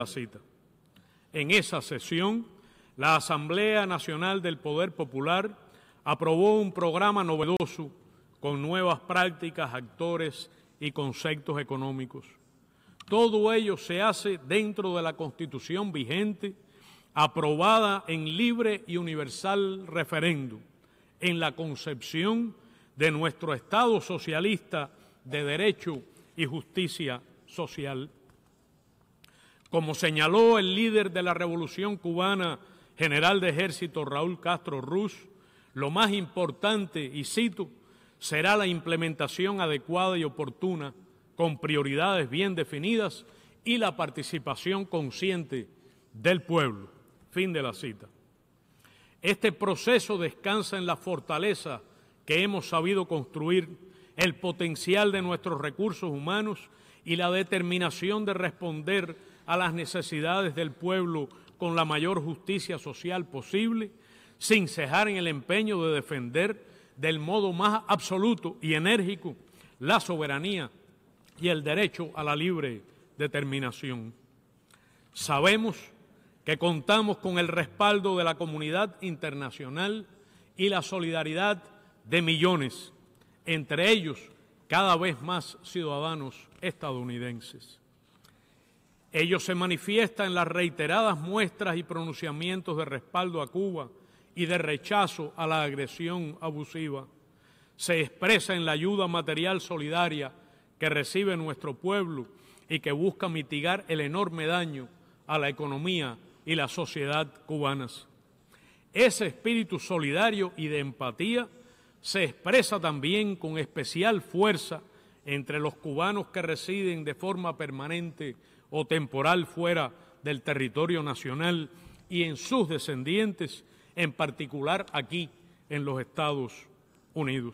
la cita. En esa sesión, la Asamblea Nacional del Poder Popular aprobó un programa novedoso con nuevas prácticas, actores y conceptos económicos. Todo ello se hace dentro de la Constitución vigente, aprobada en libre y universal referéndum, en la concepción de nuestro Estado socialista de derecho y justicia social. Como señaló el líder de la Revolución Cubana, general de ejército Raúl Castro Ruz, lo más importante, y cito, será la implementación adecuada y oportuna, con prioridades bien definidas y la participación consciente del pueblo. Fin de la cita. Este proceso descansa en la fortaleza que hemos sabido construir, el potencial de nuestros recursos humanos y la determinación de responder a las necesidades del pueblo con la mayor justicia social posible, sin cejar en el empeño de defender del modo más absoluto y enérgico la soberanía y el derecho a la libre determinación. Sabemos que contamos con el respaldo de la comunidad internacional y la solidaridad de millones, entre ellos cada vez más ciudadanos estadounidenses. Ello se manifiesta en las reiteradas muestras y pronunciamientos de respaldo a Cuba y de rechazo a la agresión abusiva. Se expresa en la ayuda material solidaria que recibe nuestro pueblo y que busca mitigar el enorme daño a la economía y la sociedad cubanas. Ese espíritu solidario y de empatía se expresa también con especial fuerza entre los cubanos que residen de forma permanente o temporal fuera del territorio nacional y en sus descendientes, en particular aquí en los Estados Unidos.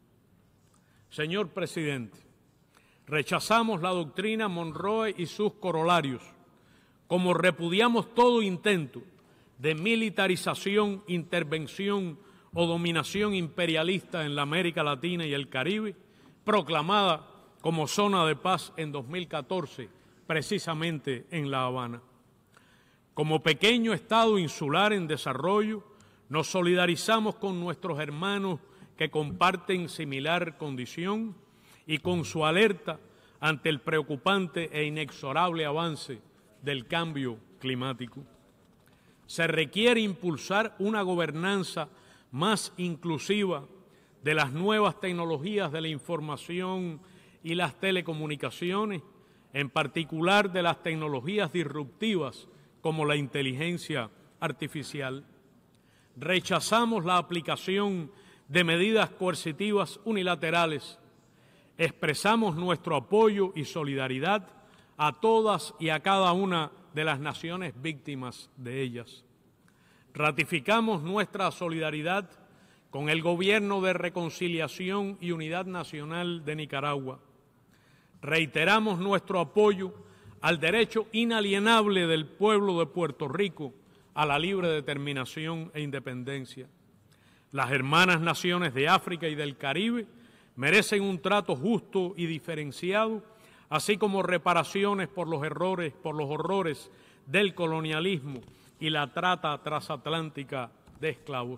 Señor presidente, rechazamos la doctrina Monroe y sus corolarios, como repudiamos todo intento de militarización, intervención o dominación imperialista en la América Latina y el Caribe, proclamada como zona de paz en 2014, precisamente en La Habana. Como pequeño Estado insular en desarrollo, nos solidarizamos con nuestros hermanos que comparten similar condición y con su alerta ante el preocupante e inexorable avance del cambio climático. Se requiere impulsar una gobernanza más inclusiva de las nuevas tecnologías de la información y las telecomunicaciones, en particular de las tecnologías disruptivas como la inteligencia artificial. Rechazamos la aplicación de medidas coercitivas unilaterales. Expresamos nuestro apoyo y solidaridad a todas y a cada una de las naciones víctimas de ellas. Ratificamos nuestra solidaridad con el Gobierno de Reconciliación y Unidad Nacional de Nicaragua. Reiteramos nuestro apoyo al derecho inalienable del pueblo de Puerto Rico a la libre determinación e independencia. Las hermanas naciones de África y del Caribe merecen un trato justo y diferenciado, así como reparaciones por los horrores del colonialismo y la trata transatlántica de esclavos.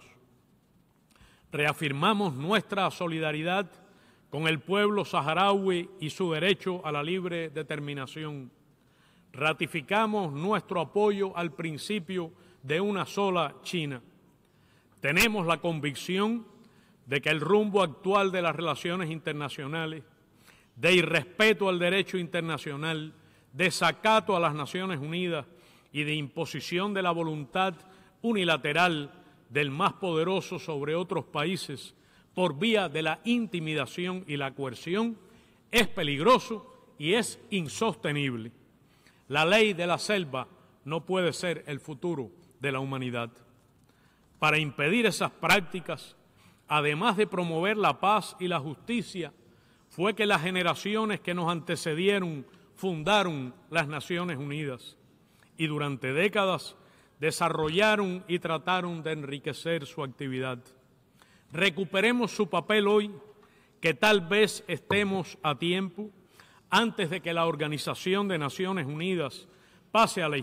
Reafirmamos nuestra solidaridad con el pueblo saharaui y su derecho a la libre determinación. Ratificamos nuestro apoyo al principio de una sola China. Tenemos la convicción de que el rumbo actual de las relaciones internacionales, de irrespeto al derecho internacional, desacato a las Naciones Unidas y de imposición de la voluntad unilateral del más poderoso sobre otros países por vía de la intimidación y la coerción, es peligroso y es insostenible. La ley de la selva no puede ser el futuro de la humanidad. Para impedir esas prácticas, además de promover la paz y la justicia, fue que las generaciones que nos antecedieron fundaron las Naciones Unidas y durante décadas desarrollaron y trataron de enriquecer su actividad. Recuperemos su papel hoy, que tal vez estemos a tiempo, antes de que la Organización de Naciones Unidas pase a la